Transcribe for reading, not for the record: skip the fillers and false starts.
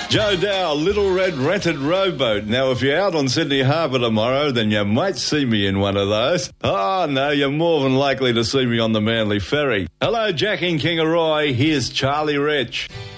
Joe Dow, Little Red rented rowboat. Now, if you're out on Sydney Harbour tomorrow, then you might see me in one of those. Oh, no, you're more than likely to see me on the Manly Ferry. Hello, Jack in Kingaroy. Here's Charlie Rich.